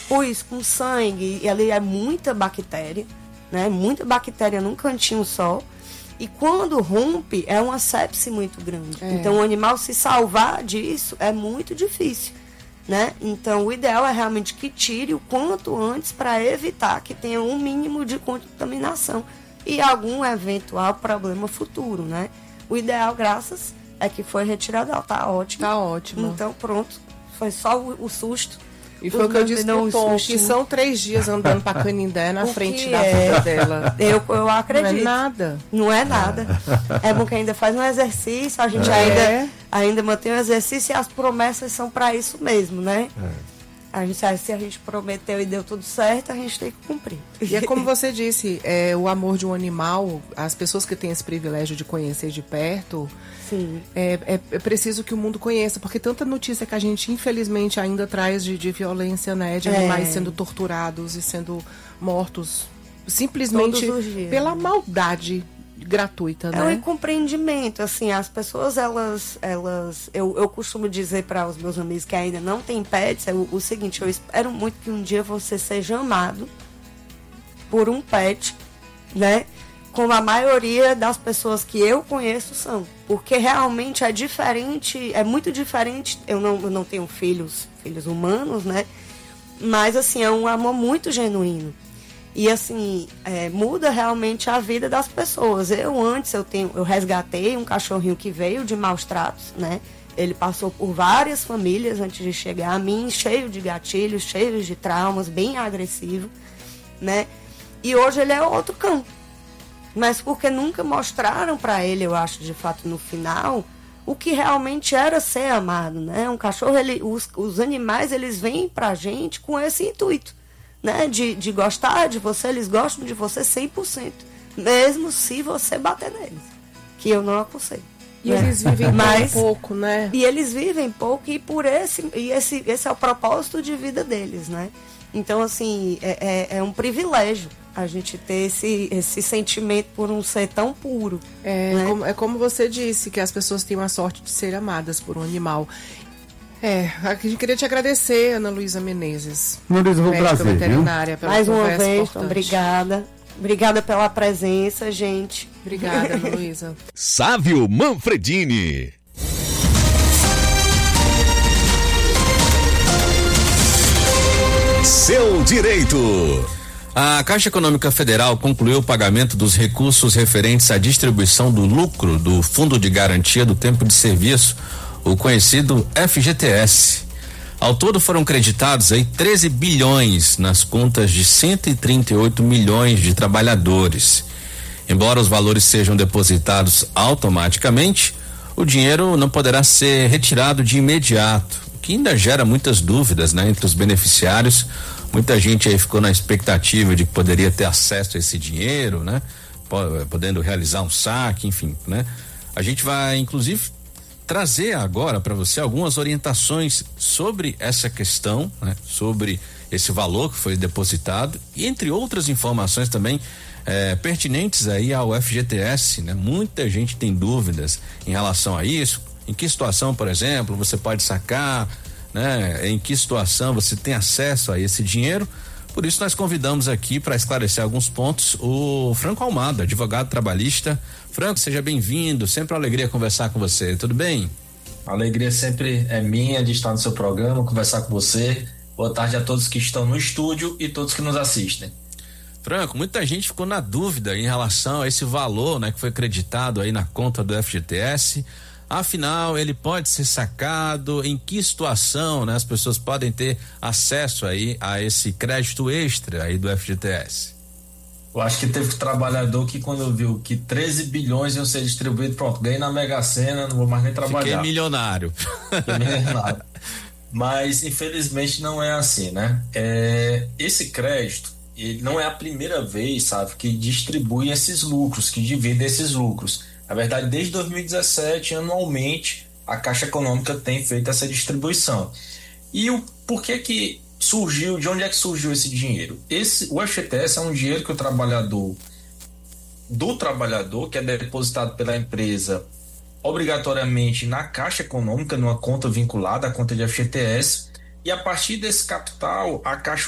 pus com sangue, e ali é muita bactéria, né? Muita bactéria num cantinho só. E quando rompe, é uma sepse muito grande. Então, o animal se salvar disso é muito difícil, né? Então, o ideal é realmente que tire o quanto antes para evitar que tenha um mínimo de contaminação e algum eventual problema futuro, né? O ideal, graças, é que foi retirado. Ela tá ótimo. Tá ótimo. Então, pronto. Foi só o susto. E foi o que eu disse pro Tom, que são 3 dias andando pra Canindé na frente da vida dela. Eu acredito. Não é nada. Não é nada. É bom que ainda faz um exercício, a gente ainda mantém o exercício e as promessas são para isso mesmo, né? Se a gente prometeu e deu tudo certo, a gente tem que cumprir. E é como você disse, o amor de um animal, as pessoas que têm esse privilégio de conhecer de perto, sim, é preciso que o mundo conheça, porque tanta notícia que a gente infelizmente ainda traz de violência, né, de animais sendo torturados e sendo mortos simplesmente pela maldade gratuita, né? É um incompreendimento, assim, as pessoas, eu costumo dizer para os meus amigos que ainda não têm pets, o seguinte: eu espero muito que um dia você seja amado por um pet, né? Como a maioria das pessoas que eu conheço são, porque realmente é diferente, é muito diferente. Eu não tenho filhos humanos, né? Mas, assim, é um amor muito genuíno. E assim, muda realmente a vida das pessoas. Eu resgatei um cachorrinho que veio de maus tratos, né? Ele passou por várias famílias antes de chegar a mim, cheio de gatilhos, cheio de traumas, bem agressivo, né? E hoje ele é outro cão. Mas porque nunca mostraram para ele, eu acho, de fato, no final, o que realmente era ser amado, né? Um cachorro, os animais, eles vêm pra gente com esse intuito, né, de gostar de você. Eles gostam de você 100%, mesmo se você bater neles, que eu não aconselho. E eles vivem pouco, né? E eles vivem pouco, e esse é o propósito de vida deles, né? Então, assim, é um privilégio a gente ter esse sentimento por um ser tão puro. É como você disse, que as pessoas têm a sorte de ser amadas por um animal. A gente queria te agradecer, Ana Luísa Menezes. Ana Luísa, foi um prazer, veterinária, pela mais uma vez, importante. Obrigada. Obrigada pela presença, gente. Obrigada, Ana Luísa. Sávio Manfredini. Seu direito. A Caixa Econômica Federal concluiu o pagamento dos recursos referentes à distribuição do lucro do Fundo de Garantia do Tempo de Serviço, o conhecido FGTS. Ao todo foram creditados aí 13 bilhões nas contas de 138 milhões de trabalhadores. Embora os valores sejam depositados automaticamente, o dinheiro não poderá ser retirado de imediato, o que ainda gera muitas dúvidas, né, entre os beneficiários. Muita gente aí ficou na expectativa de que poderia ter acesso a esse dinheiro, né, podendo realizar um saque, enfim, né. A gente vai, inclusive, trazer agora para você algumas orientações sobre essa questão, né, sobre esse valor que foi depositado, e entre outras informações também pertinentes aí ao FGTS, né? Muita gente tem dúvidas em relação a isso. Em que situação, por exemplo, você pode sacar, né? Em que situação você tem acesso a esse dinheiro? Por isso nós convidamos aqui para esclarecer alguns pontos o Franco Almada, advogado trabalhista. Franco, seja bem-vindo, sempre uma alegria conversar com você, tudo bem? A alegria sempre é minha de estar no seu programa, conversar com você. Boa tarde a todos que estão no estúdio e todos que nos assistem. Franco, muita gente ficou na dúvida em relação a esse valor, né, que foi acreditado aí na conta do FGTS. Afinal, ele pode ser sacado? Em que situação, né, as pessoas podem ter acesso aí a esse crédito extra aí do FGTS? Eu acho que teve trabalhador que, quando viu que 13 bilhões iam ser distribuídos, pronto, ganhei na Mega Sena, não vou mais nem trabalhar. Fiquei milionário. Mas, infelizmente, não é assim, né? Esse crédito, ele não é a primeira vez, sabe, que distribui esses lucros, que divide esses lucros. Na verdade, desde 2017, anualmente, a Caixa Econômica tem feito essa distribuição. E por que surgiu, de onde é que surgiu esse dinheiro? O FGTS é um dinheiro que o trabalhador, que é depositado pela empresa obrigatoriamente na Caixa Econômica, numa conta vinculada à conta de FGTS, e a partir desse capital, a Caixa